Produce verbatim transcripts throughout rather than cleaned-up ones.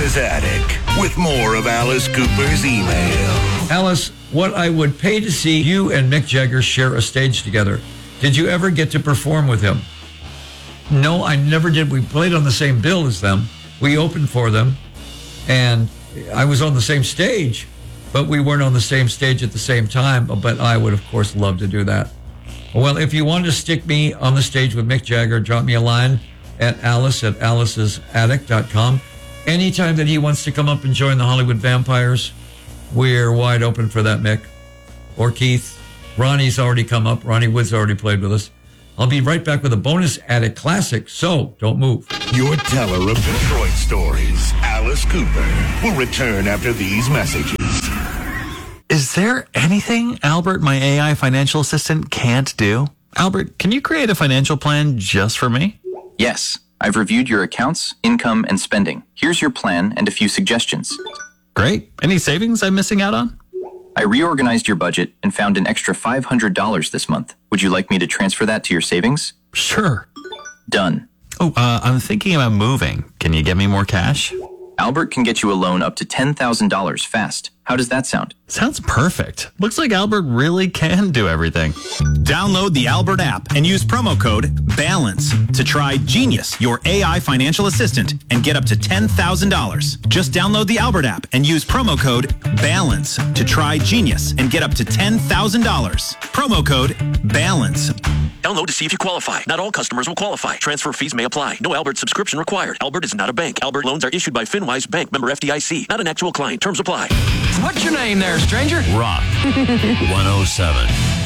Alice's Attic with more of Alice Cooper's email. Alice, what I would pay to see you and Mick Jagger share a stage together. Did you ever get to perform with him? No, I never did. We played on the same bill as them. We opened for them, and I was on the same stage, but we weren't on the same stage at the same time. But I would, of course, love to do that. Well, if you want to stick me on the stage with Mick Jagger, drop me a line at Alice at alicesattic dot com. Anytime that he wants to come up and join the Hollywood Vampires, we're wide open for that, Mick. Or Keith. Ronnie's already come up. Ronnie Wood's already played with us. I'll be right back with a bonus Attic classic, so don't move. Your teller of Detroit stories, Alice Cooper, will return after these messages. Is there anything Albert, my A I financial assistant, can't do? Albert, can you create a financial plan just for me? Yes. I've reviewed your accounts, income, and spending. Here's your plan and a few suggestions. Great. Any savings I'm missing out on? I reorganized your budget and found an extra five hundred dollars this month. Would you like me to transfer that to your savings? Sure. Done. Oh, uh, I'm thinking about moving. Can you get me more cash? Albert can get you a loan up to ten thousand dollars fast. How does that sound? Sounds perfect. Looks like Albert really can do everything. Download the Albert app and use promo code BALANCE to try Genius, your A I financial assistant, and get up to ten thousand dollars. Just download the Albert app and use promo code BALANCE to try Genius and get up to ten thousand dollars. Promo code BALANCE. Download to see if you qualify. Not all customers will qualify. Transfer fees may apply. No Albert subscription required. Albert is not a bank. Albert loans are issued by FinWise Bank, member F D I C. Not an actual client. Terms apply. What's your name there, stranger? Rock one oh seven.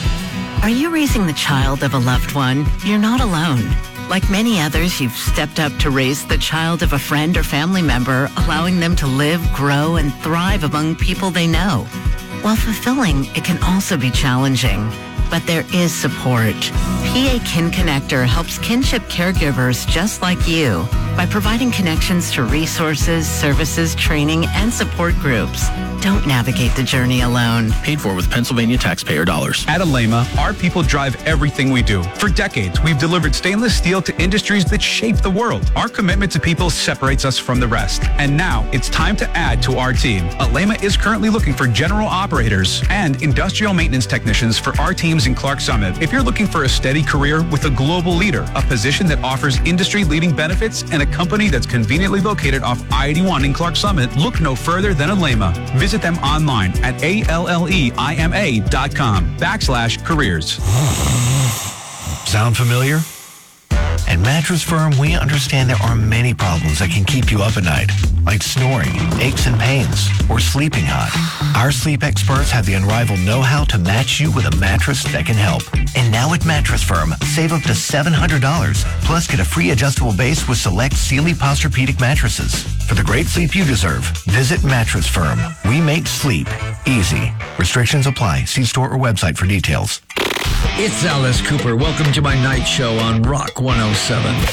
Are you raising the child of a loved one? You're not alone. Like many others, you've stepped up to raise the child of a friend or family member, allowing them to live, grow, and thrive among people they know. While fulfilling, it can also be challenging. But there is support. P A Kin Connector helps kinship caregivers just like you by providing connections to resources, services, training, and support groups. Don't navigate the journey alone. Paid for with Pennsylvania taxpayer dollars. At Alema, our people drive everything we do. For decades, we've delivered stainless steel to industries that shape the world. Our commitment to people separates us from the rest. And now it's time to add to our team. Alema is currently looking for general operators and industrial maintenance technicians for our teams in Clark Summit. If you're looking for a steady career with a global leader, a position that offers industry-leading benefits, and a company that's conveniently located off I eighty-one in Clark Summit, look no further than Alema. Visit them online at A L L E I M A dot com backslash careers. Sound familiar? At Mattress Firm, we understand there are many problems that can keep you up at night, like snoring, aches and pains, or sleeping hot. Our sleep experts have the unrivaled know-how to match you with a mattress that can help. And now at Mattress Firm, save up to seven hundred dollars, plus get a free adjustable base with select Sealy Posturepedic mattresses. For the great sleep you deserve, visit Mattress Firm. We make sleep easy. Restrictions apply. See store or website for details. It's Alice Cooper. Welcome to my night show on Rock one oh seven.